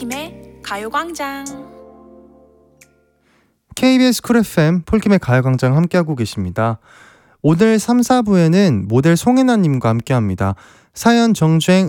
폴킴의 가요광장. KBS 쿨 FM 폴킴의 가요광장 함께하고 계십니다. 오늘 3, 4부에는 모델 송혜나님과 함께합니다. 사연 정주행